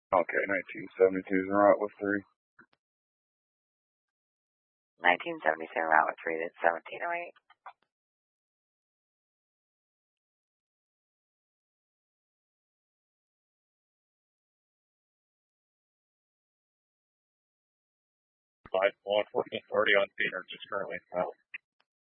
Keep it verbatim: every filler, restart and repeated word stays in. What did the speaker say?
Okay, nineteen seventy-two is route with three. nineteen seventy-two route with three, that's seventeen oh eight. Five, law enforcement authority on scene are just currently out.